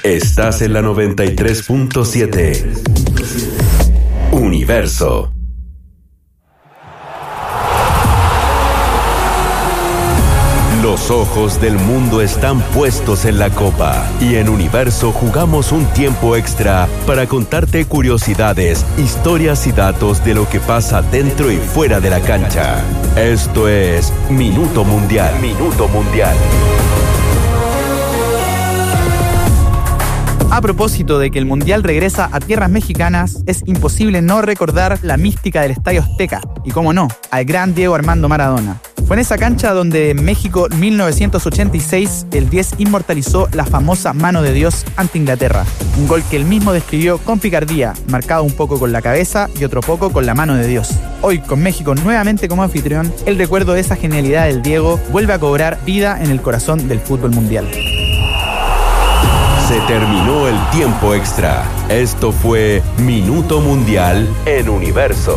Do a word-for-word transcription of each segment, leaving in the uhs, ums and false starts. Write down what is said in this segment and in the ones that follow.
Estás en la noventa y tres punto siete. Universo. Los ojos del mundo están puestos en la Copa y en Universo jugamos un tiempo extra para contarte curiosidades, historias y datos de lo que pasa dentro y fuera de la cancha. Esto es Minuto Mundial. Minuto Mundial. A propósito de que el Mundial regresa a tierras mexicanas, es imposible no recordar la mística del Estadio Azteca y, cómo no, al gran Diego Armando Maradona. Fue en esa cancha donde en México mil novecientos ochenta y seis el diez inmortalizó la famosa mano de Dios ante Inglaterra. Un gol que él mismo describió con picardía, marcado un poco con la cabeza y otro poco con la mano de Dios. Hoy, con México nuevamente como anfitrión, el recuerdo de esa genialidad del Diego vuelve a cobrar vida en el corazón del fútbol mundial. Se terminó el tiempo extra. Esto fue Minuto Mundial en Universo.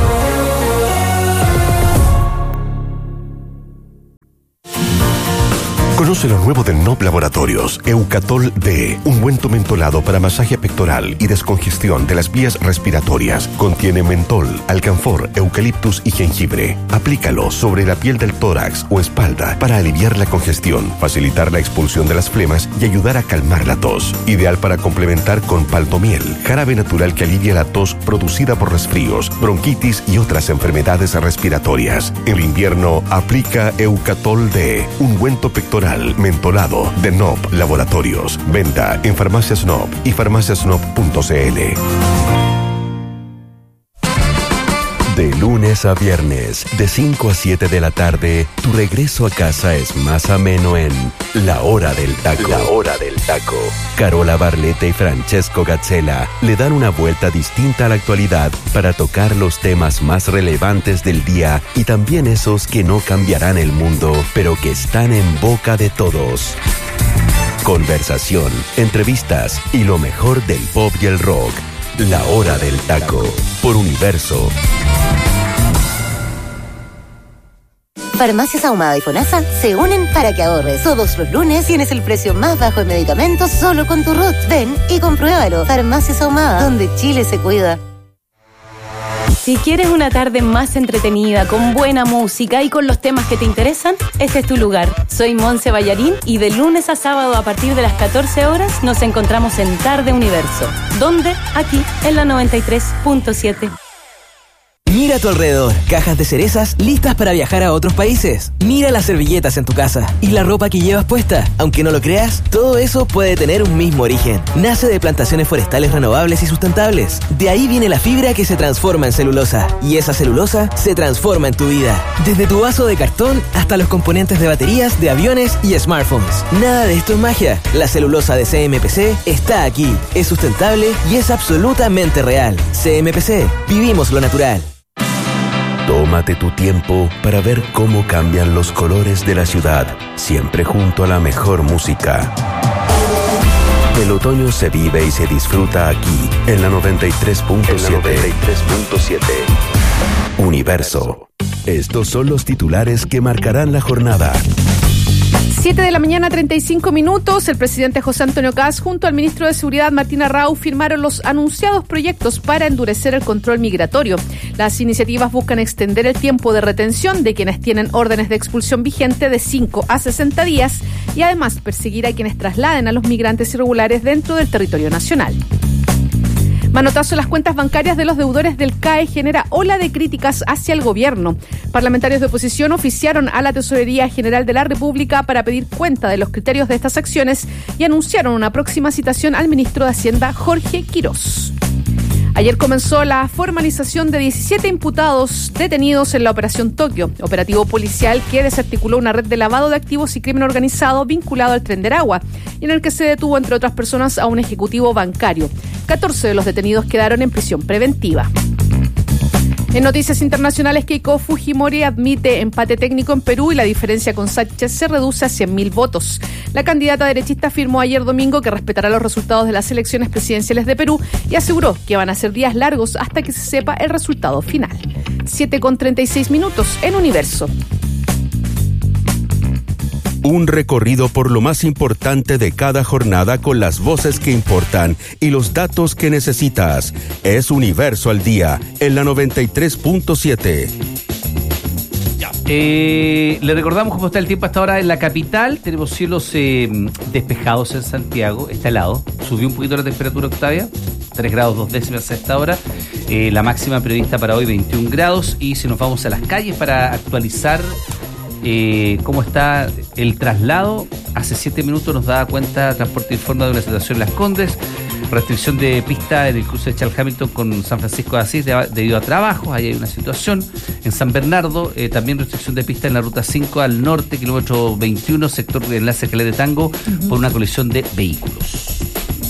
Conoce lo nuevo de N O P Laboratorios, Eucatol D, ungüento mentolado para masaje pectoral y descongestión de las vías respiratorias. Contiene mentol, alcanfor, eucaliptus y jengibre. Aplícalo sobre la piel del tórax o espalda para aliviar la congestión, facilitar la expulsión de las flemas y ayudar a calmar la tos. Ideal para complementar con paltomiel, jarabe natural que alivia la tos producida por resfríos, bronquitis y otras enfermedades respiratorias. En invierno, aplica Eucatol D, ungüento pectoral mentolado de N O P Laboratorios. Venta en Farmacias N O P y farmacias n o p punto c l. De lunes a viernes, de cinco a siete de la tarde, tu regreso a casa es más ameno en La Hora del Taco. La Hora del Taco. Carola Barletta y Francesco Gazzella le dan una vuelta distinta a la actualidad para tocar los temas más relevantes del día y también esos que no cambiarán el mundo, pero que están en boca de todos. Conversación, entrevistas y lo mejor del pop y el rock. La Hora del Taco, por Universo. Farmacias Ahumada y FONASA se unen para que ahorres. Todos los lunes tienes el precio más bajo en medicamentos solo con tu R U T. Ven y compruébalo. Farmacias Ahumada, donde Chile se cuida. Si quieres una tarde más entretenida, con buena música y con los temas que te interesan, este es tu lugar. Soy Monse Ballarín y de lunes a sábado a partir de las catorce horas nos encontramos en Tarde Universo. ¿Dónde? Aquí, en la noventa y tres punto siete. Mira a tu alrededor, cajas de cerezas listas para viajar a otros países. Mira las servilletas en tu casa y la ropa que llevas puesta. Aunque no lo creas, todo eso puede tener un mismo origen. Nace de plantaciones forestales renovables y sustentables. De ahí viene la fibra que se transforma en celulosa. Y esa celulosa se transforma en tu vida. Desde tu vaso de cartón hasta los componentes de baterías de aviones y smartphones. Nada de esto es magia. La celulosa de C M P C está aquí. Es sustentable y es absolutamente real. C M P C. Vivimos lo natural. Tómate tu tiempo para ver cómo cambian los colores de la ciudad, siempre junto a la mejor música. El otoño se vive y se disfruta aquí, en la noventa y tres punto siete. Universo. Estos son los titulares que marcarán la jornada. siete de la mañana, treinta y cinco minutos. El presidente José Antonio Kast junto al ministro de Seguridad Martín Arrau firmaron los anunciados proyectos para endurecer el control migratorio. Las iniciativas buscan extender el tiempo de retención de quienes tienen órdenes de expulsión vigente de cinco a sesenta días y además perseguir a quienes trasladen a los migrantes irregulares dentro del territorio nacional. Manotazo en las cuentas bancarias de los deudores del C A E genera ola de críticas hacia el gobierno. Parlamentarios de oposición oficiaron a la Tesorería General de la República para pedir cuenta de los criterios de estas acciones y anunciaron una próxima citación al ministro de Hacienda, Jorge Quirós. Ayer comenzó la formalización de diecisiete imputados detenidos en la Operación Tokio, operativo policial que desarticuló una red de lavado de activos y crimen organizado vinculado al Tren de Aragua, y en el que se detuvo, entre otras personas, a un ejecutivo bancario. catorce de los detenidos quedaron en prisión preventiva. En noticias internacionales, Keiko Fujimori admite empate técnico en Perú y la diferencia con Sánchez se reduce a cien mil votos. La candidata derechista afirmó ayer domingo que respetará los resultados de las elecciones presidenciales de Perú y aseguró que van a ser días largos hasta que se sepa el resultado final. siete con treinta y seis minutos en Universo. Un recorrido por lo más importante de cada jornada con las voces que importan y los datos que necesitas. Es Universo al Día, en la noventa y tres punto siete. Eh, le recordamos cómo está el tiempo hasta ahora en la capital. Tenemos cielos eh, despejados en Santiago. Está helado. Subió un poquito la temperatura, Octavia. tres grados dos décimas a esta hora. Eh, la máxima prevista para hoy, veintiún grados. Y si nos vamos a las calles para actualizar eh, cómo está el traslado, hace siete minutos nos daba cuenta Transporte Informa de una situación en Las Condes. Restricción de pista en el cruce de Charles Hamilton con San Francisco de Asís de, debido a trabajos. Ahí hay una situación. En San Bernardo, eh, también restricción de pista en la ruta cinco al norte, kilómetro veintiuno, sector de enlace Caleta de Tango, uh-huh. por una colisión de vehículos.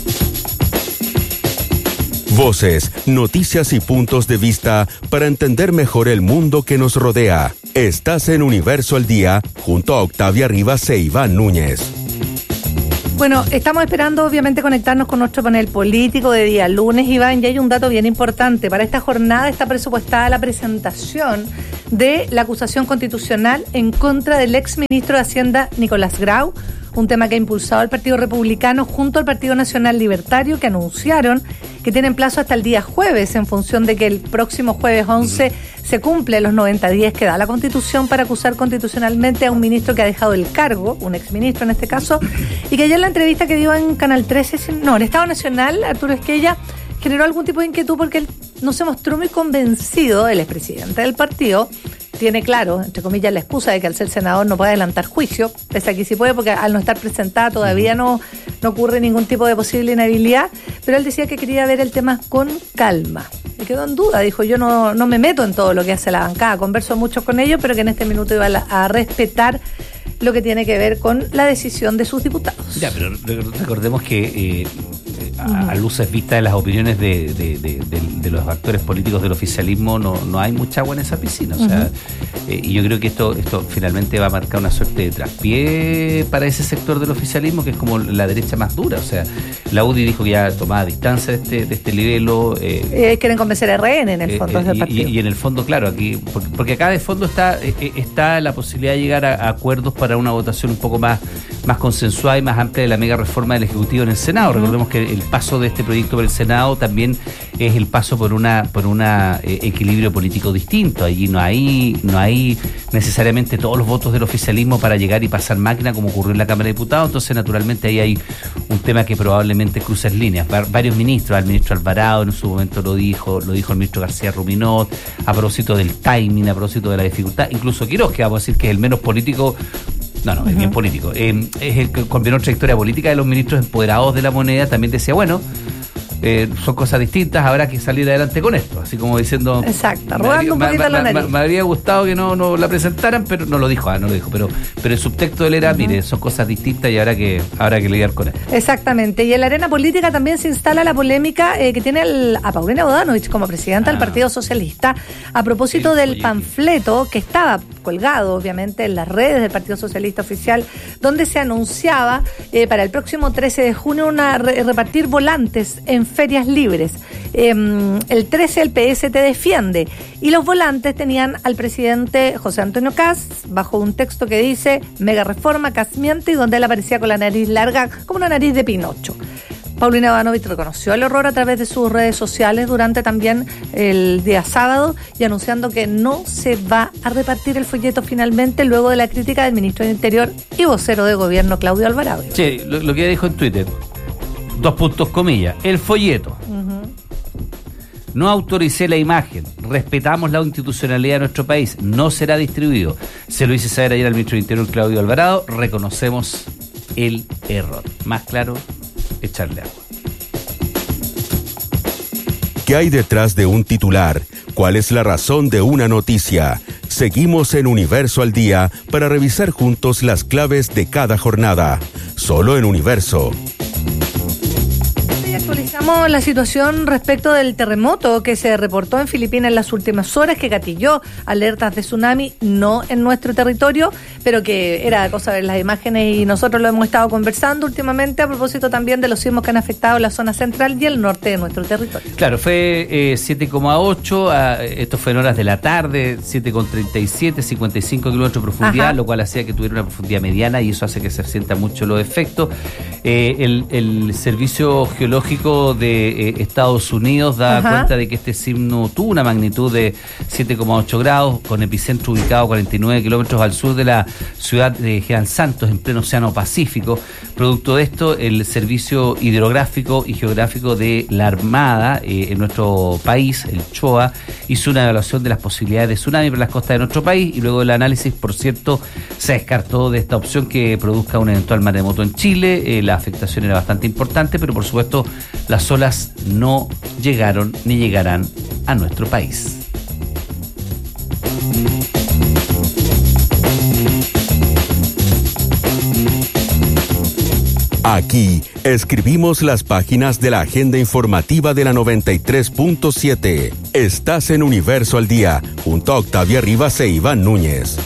Voces, noticias y puntos de vista para entender mejor el mundo que nos rodea. Estás en Universo al Día, junto a Octavia Rivas e Iván Núñez. Bueno, estamos esperando obviamente conectarnos con nuestro panel político de día lunes, Iván, y hay un dato bien importante. Para esta jornada está presupuestada la presentación de la acusación constitucional en contra del exministro de Hacienda Nicolás Grau, un tema que ha impulsado el Partido Republicano junto al Partido Nacional Libertario, que anunciaron que tienen plazo hasta el día jueves, en función de que el próximo jueves once se cumple los noventa días que da la Constitución para acusar constitucionalmente a un ministro que ha dejado el cargo, un exministro en este caso, y que ayer en la entrevista que dio en Canal trece, no, en Estado Nacional, Arturo Esquella generó algún tipo de inquietud porque él no se mostró muy convencido, él es presidente del partido, tiene claro, entre comillas, la excusa de que al ser senador no puede adelantar juicio, pese a que sí puede, porque al no estar presentada todavía no, no ocurre ningún tipo de posible inhabilidad, pero él decía que quería ver el tema con calma. Y quedó en duda, dijo, yo no, no me meto en todo lo que hace la bancada, converso mucho con ellos, pero que en este minuto iba a, a respetar lo que tiene que ver con la decisión de sus diputados. Ya, pero recordemos que... Eh, A, a luces vistas de las opiniones de, de, de, de, de los actores políticos del oficialismo, no, no hay mucha agua en esa piscina. O sea, uh-huh. eh, y yo creo que esto, esto finalmente va a marcar una suerte de traspié para ese sector del oficialismo, que es como la derecha más dura. O sea, la U D I dijo que ya tomaba distancia de este, de este libelo. Eh, eh, quieren convencer a R N en el fondo eh, del y, partido. Y, y en el fondo, claro, aquí porque, porque acá de fondo está eh, está la posibilidad de llegar a, a acuerdos para una votación un poco más, más consensuada y más amplia de la mega reforma del Ejecutivo en el Senado. Uh-huh. Recordemos que el paso de este proyecto por el Senado también es el paso por una por una eh, equilibrio político distinto. Allí no hay no hay necesariamente todos los votos del oficialismo para llegar y pasar máquina como ocurrió en la Cámara de Diputados. Entonces, naturalmente, ahí hay un tema que probablemente cruza líneas. Var, varios ministros, el ministro Alvarado en su momento lo dijo, lo dijo el ministro García Ruminot, a propósito del timing, a propósito de la dificultad. Incluso Quiroz, que vamos a decir que es el menos político. No, no, es uh-huh. bien político. Eh, es el que con menor trayectoria política de los ministros empoderados de la moneda. También decía, bueno, eh, son cosas distintas, habrá que salir adelante con esto. Así como diciendo... Exacto, robando un poquito la nariz. Me, me habría gustado que no, no la presentaran, pero no lo dijo, ah, no lo dijo. Pero, pero el subtexto de él era, uh-huh. mire, son cosas distintas y habrá que, habrá que lidiar con esto. Exactamente. Y en la arena política también se instala la polémica eh, que tiene el, a Paulina Bodanovich como presidenta ah. del Partido Socialista a propósito sí, del oye, panfleto que estaba colgado, obviamente, en las redes del Partido Socialista Oficial, donde se anunciaba eh, para el próximo trece de junio una re- repartir volantes en ferias libres. Eh, el trece el P S te defiende y los volantes tenían al presidente José Antonio Kast bajo un texto que dice mega reforma, Kast miente, y donde él aparecía con la nariz larga como una nariz de Pinocho. Paulina Bodanovich reconoció el error a través de sus redes sociales durante también el día sábado y anunciando que no se va a repartir el folleto finalmente luego de la crítica del ministro del Interior y vocero de gobierno Claudio Alvarado. Sí, lo, lo que dijo en Twitter, dos puntos comillas, el folleto. Uh-huh. No autoricé la imagen, respetamos la institucionalidad de nuestro país, no será distribuido. Se lo hice saber ayer al ministro del Interior Claudio Alvarado, reconocemos el error. Más claro, echarle agua. ¿Qué hay detrás de un titular? ¿Cuál es la razón de una noticia? Seguimos en Universo al Día para revisar juntos las claves de cada jornada. Solo en Universo. Actualizamos la situación respecto del terremoto que se reportó en Filipinas en las últimas horas, que gatilló alertas de tsunami, no en nuestro territorio, pero que era cosa de las imágenes y nosotros lo hemos estado conversando últimamente a propósito también de los sismos que han afectado la zona central y el norte de nuestro territorio. Claro, fue eh, siete coma ocho, eh, esto fue en horas de la tarde, siete coma treinta y siete, cincuenta y cinco kilómetros de profundidad, Ajá. lo cual hacía que tuviera una profundidad mediana y eso hace que se sientan mucho los efectos. Eh, el, el Servicio Geológico de eh, Estados Unidos da Ajá. cuenta de que este sismo tuvo una magnitud de siete coma ocho grados, con epicentro ubicado a cuarenta y nueve kilómetros al sur de la ciudad de General Santos, en pleno Océano Pacífico. Producto de esto, el Servicio Hidrográfico y Geográfico de la Armada eh, en nuestro país, el CHOA, hizo una evaluación de las posibilidades de tsunami por las costas de nuestro país y luego del análisis, por cierto, se descartó de esta opción que produzca un eventual maremoto en Chile. Eh, la afectación era bastante importante, pero por supuesto las olas no llegaron ni llegarán a nuestro país. Aquí escribimos las páginas de la agenda informativa de la noventa y tres punto siete. Estás en Universo al Día, junto a Octavia Rivas e Iván Núñez.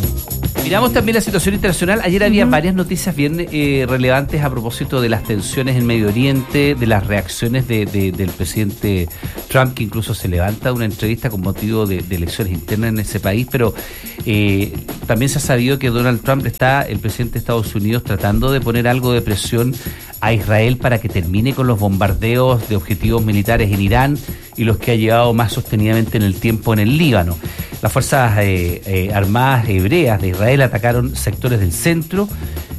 Miramos también la situación internacional. Ayer había uh-huh. varias noticias bien eh, relevantes a propósito de las tensiones en Medio Oriente, de las reacciones de, de, del presidente Trump, que incluso se levanta una entrevista con motivo de, de elecciones internas en ese país, pero eh, también se ha sabido que Donald Trump está, el presidente de Estados Unidos, tratando de poner algo de presión a Israel para que termine con los bombardeos de objetivos militares en Irán y los que ha llevado más sostenidamente en el tiempo en el Líbano. Las fuerzas eh, eh, armadas hebreas de Israel atacaron sectores del centro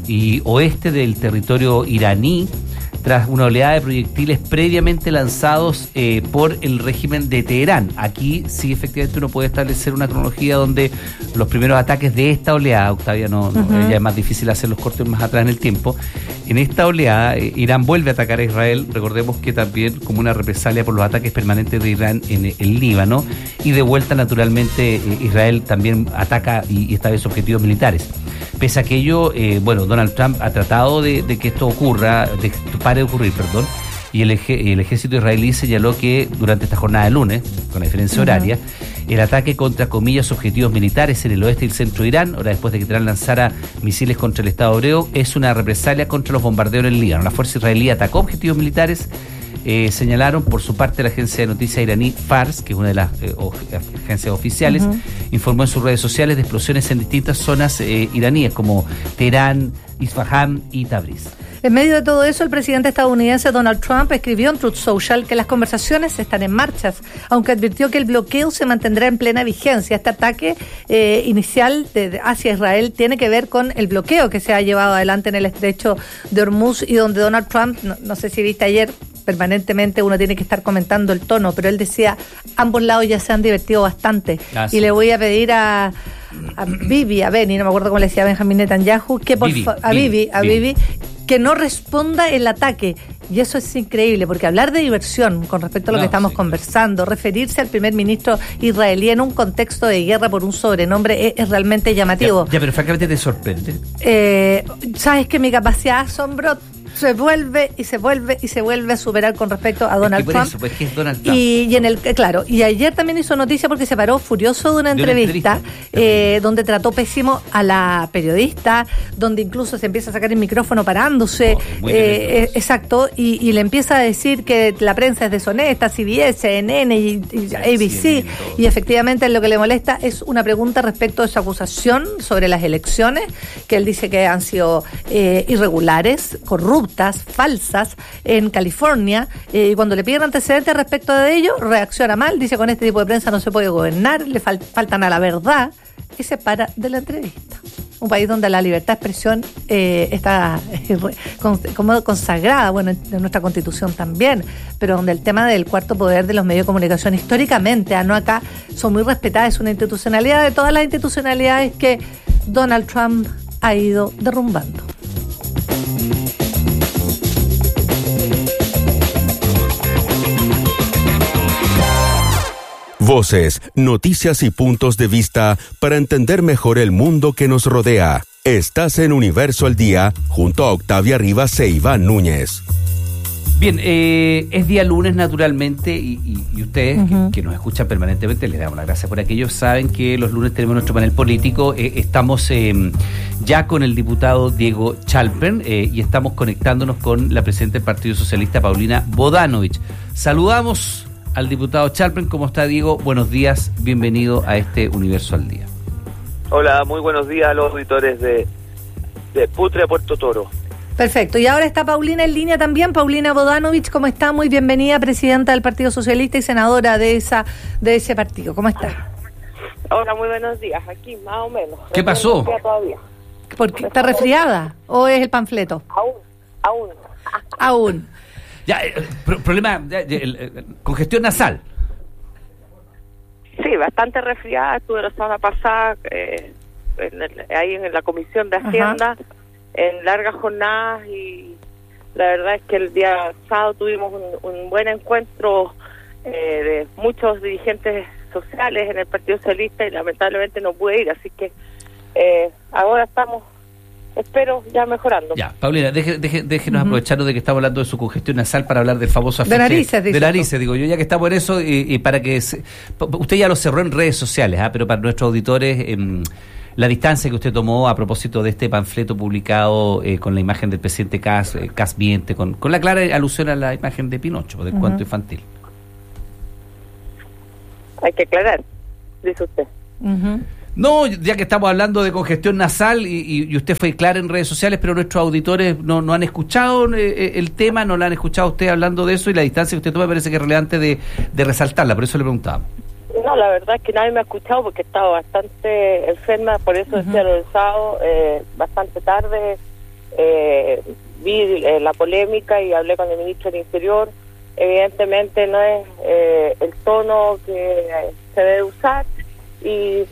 y oeste del territorio iraní tras una oleada de proyectiles previamente lanzados eh, por el régimen de Teherán. Aquí sí, efectivamente, uno puede establecer una cronología donde los primeros ataques de esta oleada, Octavia, no, no uh-huh. ya es más difícil hacer los cortes más atrás en el tiempo. En esta oleada, eh, Irán vuelve a atacar a Israel, recordemos que también como una represalia por los ataques permanentes de Irán en el Líbano, y de vuelta, naturalmente, eh, Israel también ataca y, y esta vez objetivos militares. Pese a aquello, eh, bueno, Donald Trump ha tratado de, de que esto ocurra, de que esto pare de ocurrir, perdón, y el, ej- el ejército israelí señaló que durante esta jornada de lunes, con la diferencia uh-huh. horaria, el ataque contra, comillas, objetivos militares en el oeste y el centro de Irán, ahora después de que Irán lanzara misiles contra el Estado hebreo, es una represalia contra los bombardeos en el Líbano. La fuerza israelí atacó objetivos militares. Eh, señalaron por su parte la agencia de noticias iraní Fars, que es una de las eh, o, agencias oficiales, uh-huh. informó en sus redes sociales de explosiones en distintas zonas eh, iraníes como Teherán, Isfahan y Tabriz. En medio de todo eso, el presidente estadounidense Donald Trump escribió en Truth Social que las conversaciones están en marcha, aunque advirtió que el bloqueo se mantendrá en plena vigencia. Este ataque eh, inicial de, de, hacia Israel tiene que ver con el bloqueo que se ha llevado adelante en el estrecho de Hormuz y donde Donald Trump, no, no sé si viste ayer, permanentemente uno tiene que estar comentando el tono, pero él decía, ambos lados ya se han divertido bastante. Ah, sí. Y le voy a pedir a... a Bibi, a Benny, no me acuerdo cómo le decía Benjamin Netanyahu, que por fa- a Bibi, a Bibi, que no responda el ataque. Y eso es increíble, porque hablar de diversión con respecto a lo no, que estamos sí, conversando, claro. referirse al primer ministro israelí en un contexto de guerra por un sobrenombre es, es realmente llamativo. Ya, ya, pero francamente te sorprende. Eh, ¿Sabes que mi capacidad de asombro se vuelve y se vuelve y se vuelve a superar con respecto a Donald es que por Trump? Eso, pues, que es Donald Trump. Y, y en el claro, y ayer también hizo noticia porque se paró furioso de una de entrevista, una entrevista eh, donde trató pésimo a la periodista, donde incluso se empieza a sacar el micrófono parándose, oh, eh, eh, exacto, y, y le empieza a decir que la prensa es deshonesta, C B S, C N N y, y A B C, y efectivamente lo que le molesta es una pregunta respecto a esa acusación sobre las elecciones, que él dice que han sido eh, irregulares, corruptas, falsas en California, eh, y cuando le piden antecedentes respecto de ello, reacciona mal, dice con este tipo de prensa no se puede gobernar, le fal- faltan a la verdad, y se para de la entrevista. Un país donde la libertad de expresión eh, está eh, con, como consagrada, bueno, en nuestra Constitución también, pero donde el tema del cuarto poder de los medios de comunicación históricamente, ah, no acá, son muy respetadas, es una institucionalidad de todas las institucionalidades que Donald Trump ha ido derrumbando. Voces, noticias y puntos de vista para entender mejor el mundo que nos rodea. Estás en Universo al Día, junto a Octavia Rivas e Iván Núñez. Bien, eh, es día lunes naturalmente y, y, y ustedes uh-huh. que, que nos escuchan permanentemente, les damos las gracias por aquello. Saben que los lunes tenemos nuestro panel político. Eh, estamos eh, ya con el diputado Diego Chalpern eh, y estamos conectándonos con la presidenta del Partido Socialista, Paulina Bodanovich. Saludamos al diputado Chalpern. ¿Cómo está, Diego? Buenos días, bienvenido a este Universo al Día. Hola, muy buenos días a los auditores de, de Putre, Puerto Toro. Perfecto, y ahora está Paulina en línea también. Paulina Bodanovich, ¿cómo está? Muy bienvenida, presidenta del Partido Socialista y senadora de esa de ese partido. ¿Cómo está? Hola, muy buenos días. Aquí, más o menos. ¿Qué pasó? ¿Por qué? ¿Está resfriada o es el panfleto? Aún, aún. Aún. Ya, eh, pro- problema, ya, ya, el, el, congestión nasal. Sí, bastante resfriada. Estuve la semana pasada eh, en el, ahí en la Comisión de Hacienda. Ajá. En largas jornadas y la verdad es que el día sábado tuvimos un, un buen encuentro eh, de muchos dirigentes sociales en el Partido Socialista y lamentablemente no pude ir, así que eh, ahora estamos, espero, ya mejorando. Ya, Paulina, deje, deje, déjenos uh-huh. aprovecharnos de que estamos hablando de su congestión nasal para hablar del famoso afiche. De narices, De narices, digo yo, ya que estamos en eso, y, y para que... Se, usted ya lo cerró en redes sociales, ¿ah? Pero para nuestros auditores... Eh, la distancia que usted tomó a propósito de este panfleto publicado eh, con la imagen del presidente Kass, eh, Kass Miente, con, con la clara alusión a la imagen de Pinocho, del uh-huh. cuento infantil. Hay que aclarar, dice usted. Uh-huh. No, ya que estamos hablando de congestión nasal y, y, y usted fue clara en redes sociales, pero nuestros auditores no, no han escuchado eh, el tema, no la han escuchado a usted hablando de eso y la distancia que usted toma me parece que es relevante de, de resaltarla, por eso le preguntaba. No, la verdad es que nadie me ha escuchado porque estaba bastante enferma, por eso uh-huh. decía lo del sábado, eh, bastante tarde, eh, vi eh, la polémica y hablé con el ministro del Interior. Evidentemente no es eh, el tono que se debe usar y